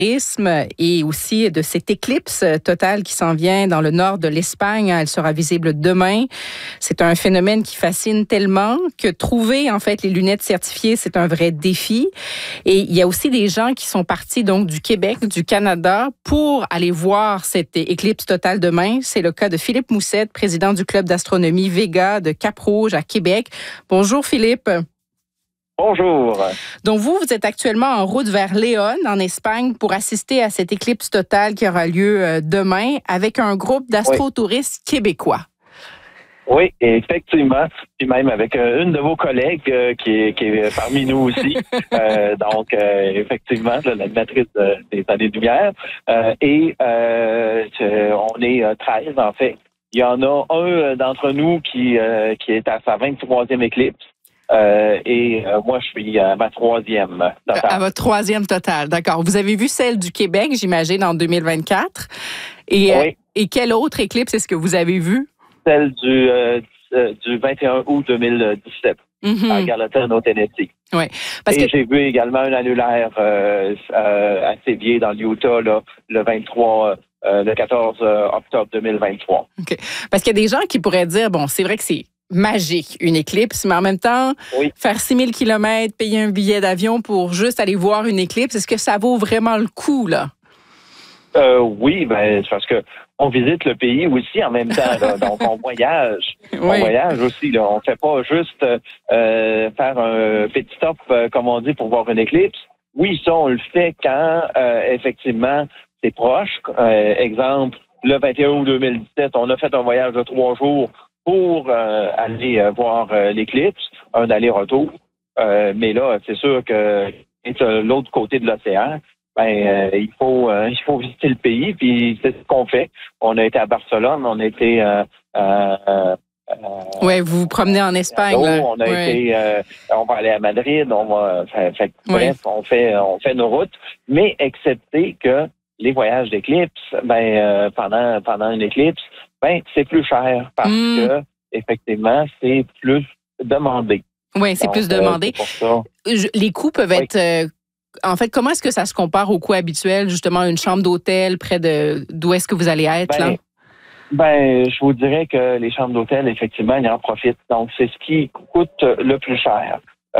et aussi de cette éclipse totale qui s'en vient dans le nord de l'Espagne. Elle sera visible demain. C'est un phénomène qui fascine tellement que trouver en fait les lunettes certifiées, c'est un vrai défi. Et il y a aussi des gens qui sont partis donc du Québec, du Canada pour aller voir cette éclipse totale demain. C'est le cas de Philippe Moussette, président du club d'astronomie Vega de Cap-Rouge à Québec. Bonjour Philippe. Bonjour. Donc vous êtes actuellement en route vers Léon, en Espagne, pour assister à cette éclipse totale qui aura lieu demain avec un groupe d'astrotouristes québécois. Oui, effectivement. Puis même avec une de vos collègues qui est parmi nous aussi. Donc, effectivement, l'animatrice des Années-Lumière. On est 13, en fait. Il y en a un d'entre nous qui est à sa 23e éclipse. Moi, je suis à ma 3e totale. À votre 3e totale, d'accord. Vous avez vu celle du Québec, j'imagine, en 2024. Et quelle autre éclipse est-ce que vous avez vue? Celle du 21 août 2017 à Gallatin, au Tennessee. Oui. J'ai vu également un annulaire à Sévier, dans l'Utah, là, le 14 octobre 2023. OK. Parce qu'il y a des gens qui pourraient dire, bon, c'est vrai que c'est magique, une éclipse, mais en même temps, faire 6000 kilomètres, payer un billet d'avion pour juste aller voir une éclipse, est-ce que ça vaut vraiment le coup, là? Oui, c'est parce que on visite le pays aussi en même temps, là. Donc on voyage. On voyage aussi, là. On fait pas juste faire un petit stop, comme on dit, pour voir une éclipse. Oui, ça, on le fait quand effectivement c'est proche. Exemple, le 21 août 2017, on a fait un voyage de 3 jours pour aller voir l'éclipse, un aller-retour. Mais là, c'est sûr que de l'autre côté de l'océan, il faut visiter le pays, puis c'est ce qu'on fait. On a été à Barcelone, on a été vous vous promenez en Espagne. On va aller à Madrid, bref, on fait nos routes, mais excepté que les voyages d'éclipse, pendant une éclipse, c'est plus cher parce que effectivement, c'est plus demandé. Oui, c'est plus demandé. C'est pour ça. Les coûts peuvent être en fait, comment est-ce que ça se compare aux coûts habituels, justement, une chambre d'hôtel près d'où est-ce que vous allez être, là? Je vous dirais que les chambres d'hôtel, effectivement, ils en profitent. Donc, c'est ce qui coûte le plus cher.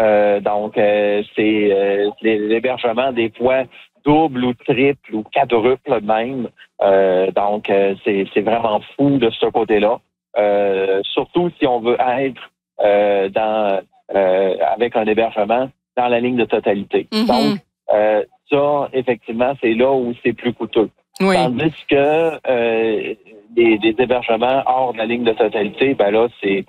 C'est l'hébergement des fois double ou triple ou quadruple même. C'est vraiment fou de ce côté-là. Surtout si on veut être avec un hébergement dans la ligne de totalité. Donc, ça, effectivement, c'est là où c'est plus coûteux. Oui. Tandis que des hébergements hors de la ligne de totalité, là, c'est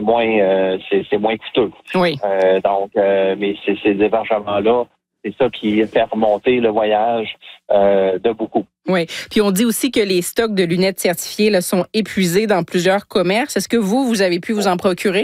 moins coûteux. Oui. Mais ces hébergements-là, c'est ça qui fait remonter le voyage de beaucoup. Oui. Puis on dit aussi que les stocks de lunettes certifiées là, sont épuisés dans plusieurs commerces. Est-ce que vous avez pu vous en procurer?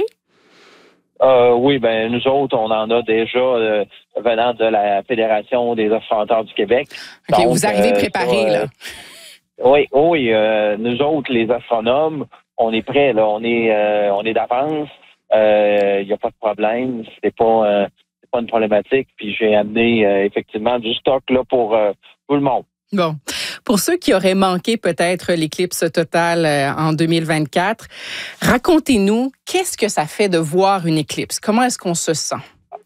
Oui, nous autres, on en a déjà venant de la Fédération des astronauts du Québec. OK, donc, vous arrivez préparés, là. Oui. Nous autres, les astronomes, on est prêts, là. On est d'avance. Il n'y a pas de problème. C'est pas une problématique. Puis j'ai amené effectivement du stock là pour tout le monde. Bon. Pour ceux qui auraient manqué peut-être l'éclipse totale en 2024, racontez-nous, qu'est-ce que ça fait de voir une éclipse? Comment est-ce qu'on se sent?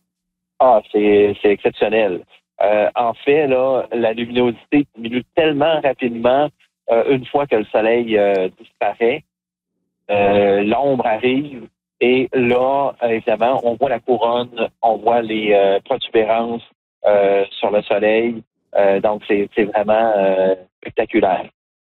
C'est exceptionnel. En fait, là, la luminosité diminue tellement rapidement une fois que le soleil disparaît. L'ombre arrive et là, évidemment, on voit la couronne, on voit les protubérances sur le soleil. Donc, c'est vraiment spectaculaire.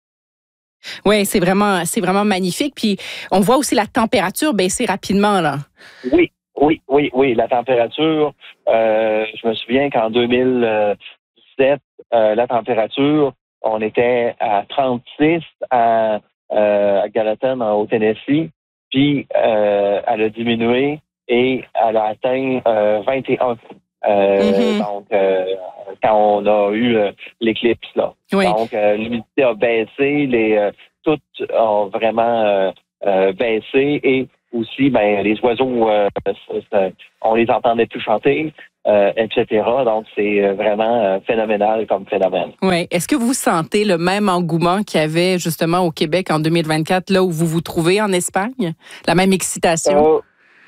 Oui, c'est vraiment magnifique. Puis, on voit aussi la température baisser rapidement, là. Oui. La température, je me souviens qu'en 2017, la température, on était à 36 à Gallatin, au Tennessee. Puis, elle a diminué et elle a atteint 21. Donc, quand on a eu l'éclipse, là. Oui. Donc, l'humidité a baissé, toutes ont vraiment baissé et aussi, les oiseaux, on les entendait plus chanter. etc. Donc, c'est vraiment phénoménal comme phénomène. Oui. Est-ce que vous sentez le même engouement qu'il y avait justement au Québec en 2024, là où vous vous trouvez en Espagne? La même excitation?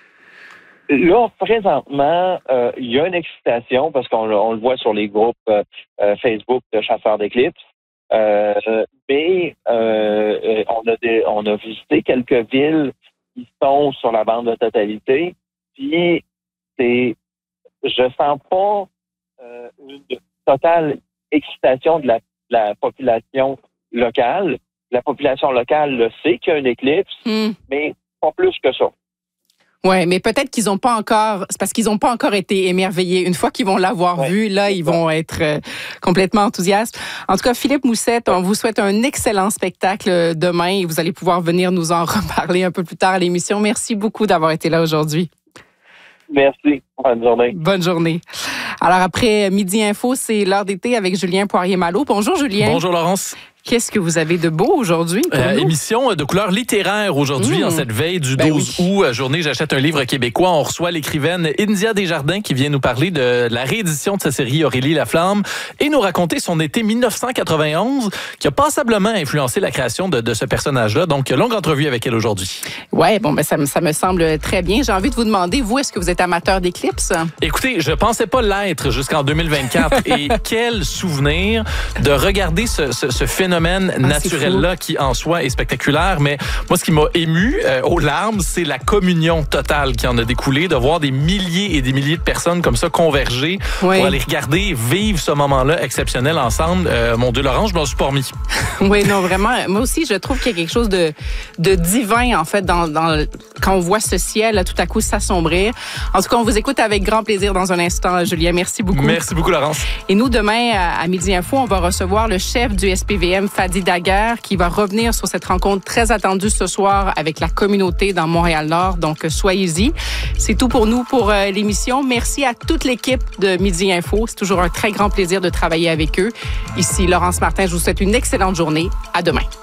Là, présentement, il y a une excitation parce qu'on le voit sur les groupes Facebook de chasseurs d'éclipses. Mais on a visité quelques villes qui sont sur la bande de totalité. Puis, je sens pas une totale excitation de la population locale. La population locale le sait qu'il y a une éclipse, mais pas plus que ça. Oui, mais peut-être qu'ils n'ont pas encore, c'est parce qu'ils n'ont pas encore été émerveillés. Une fois qu'ils vont l'avoir vu, là, ils vont être complètement enthousiastes. En tout cas, Philippe Moussette, on vous souhaite un excellent spectacle demain et vous allez pouvoir venir nous en reparler un peu plus tard à l'émission. Merci beaucoup d'avoir été là aujourd'hui. Merci. Bonne journée. Bonne journée. Alors, après Midi Info, c'est l'heure d'été avec Julien Poirier-Malo. Bonjour, Julien. Bonjour, Laurence. Qu'est-ce que vous avez de beau aujourd'hui pour nous? Émission de couleur littéraire aujourd'hui, en cette veille du 12 août. Journée J'achète un livre québécois. On reçoit l'écrivaine India Desjardins qui vient nous parler de la réédition de sa série Aurélie Laflamme et nous raconter son été 1991 qui a passablement influencé la création de ce personnage-là. Donc, longue entrevue avec elle aujourd'hui. Oui, bon, ben ça me semble très bien. J'ai envie de vous demander, vous, est-ce que vous êtes amateur d'éclipses? Écoutez, je pensais pas l'être jusqu'en 2024. Et quel souvenir de regarder ce phénomène naturel-là qui, en soi, est spectaculaire. Mais moi, ce qui m'a ému aux larmes, c'est la communion totale qui en a découlé, de voir des milliers et des milliers de personnes comme ça converger pour aller regarder, vivre ce moment-là exceptionnel ensemble. Mon Dieu, Laurent, je m'en suis pas remis. Oui, non, vraiment. Moi aussi, je trouve qu'il y a quelque chose de divin, en fait, quand on voit ce ciel, là, tout à coup, s'assombrir. En tout cas, on vous écoute avec grand plaisir dans un instant, Julien. Merci beaucoup. Merci beaucoup, Laurence. Et nous, demain, à Midi Info, on va recevoir le chef du SPVM, Fadi Daguerre, qui va revenir sur cette rencontre très attendue ce soir avec la communauté dans Montréal-Nord. Donc, soyez-y. C'est tout pour nous pour l'émission. Merci à toute l'équipe de Midi Info. C'est toujours un très grand plaisir de travailler avec eux. Ici, Laurence Martin, je vous souhaite une excellente journée. À demain.